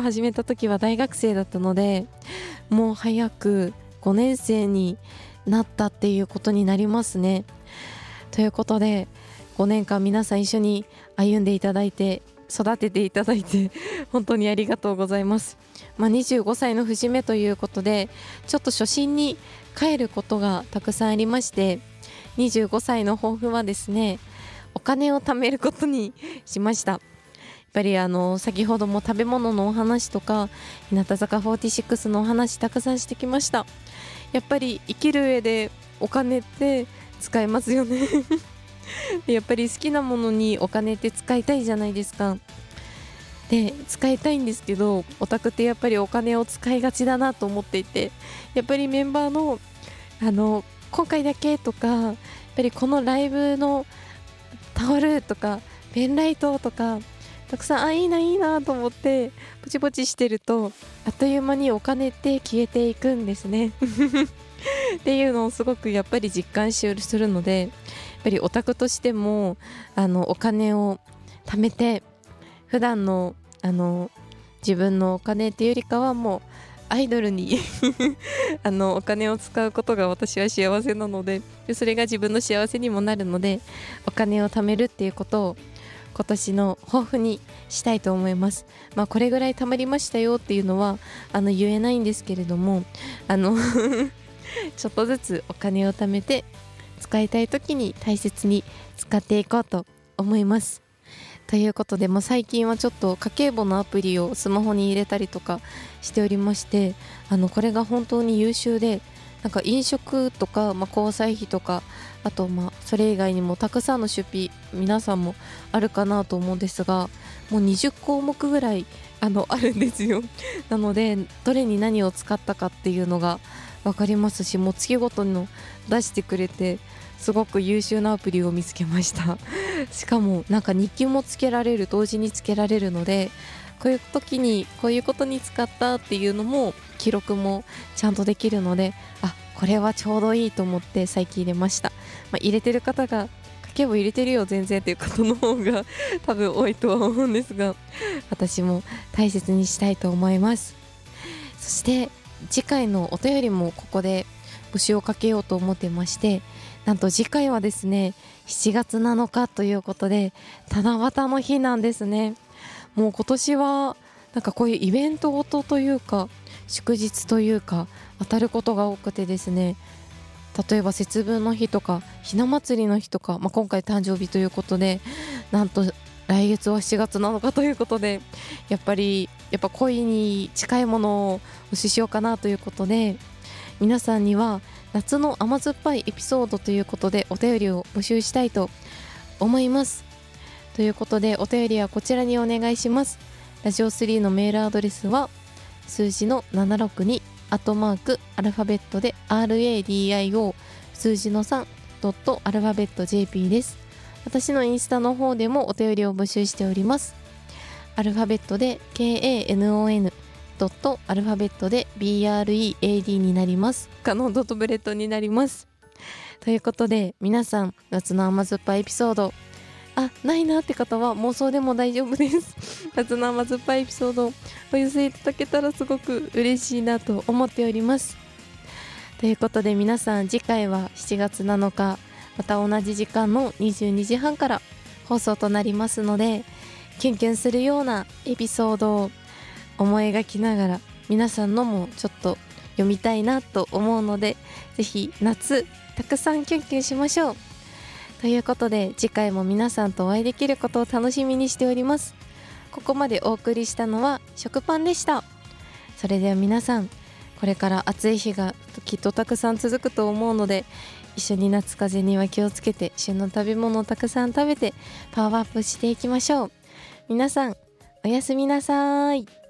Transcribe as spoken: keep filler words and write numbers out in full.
始めた時は大学生だったので、もう早くごねん生になったっていうことになりますね。ということでごねんかん皆さん一緒に歩んでいただいて育てていただいて本当にありがとうございます。まあ、にじゅうごさいの節目ということでちょっと初心に帰ることがたくさんありまして、にじゅうごさいの抱負はですね、お金を貯めることにしました。やっぱりあの先ほども食べ物のお話とか日向坂フォーティシックスのお話たくさんしてきました。やっぱり生きる上でお金って使えますよねやっぱり好きなものにお金って使いたいじゃないですか。で使いたいんですけど、オタクってやっぱりお金を使いがちだなと思っていて、やっぱりメンバーのあの今回だけとか、やっぱりこのライブのタオルとかペンライトとかたくさん、あいいないいなと思ってポチポチしてるとあっという間にお金って消えていくんですねっていうのをすごくやっぱり実感するので、やっぱりオタクとしてもあのお金を貯めて普段のあの自分のお金っていうよりかはもうアイドルにあのお金を使うことが私は幸せなので、それが自分の幸せにもなるのでお金を貯めるっていうことを今年の抱負にしたいと思います。まあこれぐらい貯まりましたよっていうのはあの言えないんですけれども、あのちょっとずつお金を貯めて使いたい時に大切に使っていこうと思います。ということで、まあ、最近はちょっと家計簿のアプリをスマホに入れたりとかしておりまして、あのこれが本当に優秀で、なんか飲食とか、まあ、交際費とか、あとまあそれ以外にもたくさんの出費皆さんもあるかなと思うんですが、もうにじゅっこうもくぐらいあのあるんですよなのでどれに何を使ったかっていうのが分かりますし、もう月ごとの出してくれてすごく優秀なアプリを見つけましたしかもなんか日記もつけられる、同時につけられるので、こういう時にこういうことに使ったっていうのも記録もちゃんとできるので、あ、これはちょうどいいと思って最近入れました。まあ、入れてる方が家計簿入れてるよ全然っていう方の方が多分多いとは思うんですが、私も大切にしたいと思います。そして次回のお便りもここで募集をかけようと思ってまして、なんと次回はですねしちがつなのかということで七夕の日なんですね。もう今年はなんかこういうイベントごとというか祝日というか当たることが多くてですね、例えば節分の日とかひな祭りの日とか、まあ、今回誕生日ということで、なんと来月はしちがつなのかということで、やっぱりやっぱ恋に近いものをおししようかなということで、皆さんには夏の甘酸っぱいエピソードということでお便りを募集したいと思います。ということでお便りはこちらにお願いします。ラジオスリーのメールアドレスは数字のななろくにアットマークアルファベットで ラディオ 数字のさんドットアルファベット ジェーピー です。私のインスタの方でもお便りを募集しております。アルファベットで ケーエーエヌオーエヌ ドットアルファベットで ビーアールイーエーディー になります。カノンドットブレッドになります。ということで皆さん夏の甘酸っぱいエピソードあないなって方は妄想でも大丈夫です夏の甘酸っぱいエピソードをお寄せいただけたらすごく嬉しいなと思っております。ということで皆さん次回はしちがつなのかまた同じ時間のにじゅうにじはんから放送となりますので、キュンキュンするようなエピソードを思い描きながら皆さんのもちょっと読みたいなと思うので、ぜひ夏たくさんキュンキュンしましょう。ということで次回も皆さんとお会いできることを楽しみにしております。ここまでお送りしたのは食パンでした。それでは皆さん、これから暑い日がきっとたくさん続くと思うので、一緒に夏風邪には気をつけて旬の食べ物をたくさん食べてパワーアップしていきましょう。皆さんおやすみなさい。